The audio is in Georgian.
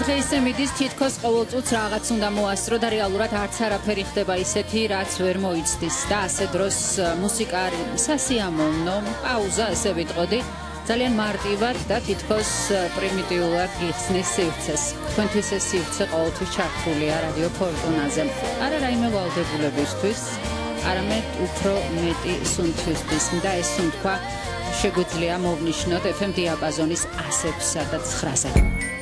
ოთახე ისე მიდის, თითქოს ყოველ წუთს რაღაც უნდა მოასწრო და რეალურად არც არაფერი ხდება ისეთი, რაც ვერ მოიცდის და ასე დროს მუსიკა არის სასიამოვნო, პაუზა ასე ვიტყოდი, ძალიან მარტივად და თითქოს პრიმიტიულად გიხსნის სივრცეს. თქვენთვის ეს სივრცე ყოველთვის ჩართულია რადიო ფორტუნაზე. არა რაიმე ვალდებულებისთვის, არამედ უფრო მეტი სუნთქვისთვის და ეს სუნთქვა შეგვიძლია მოვნიშნოთ FM დიაპაზონის 100-სა და 9-ზე.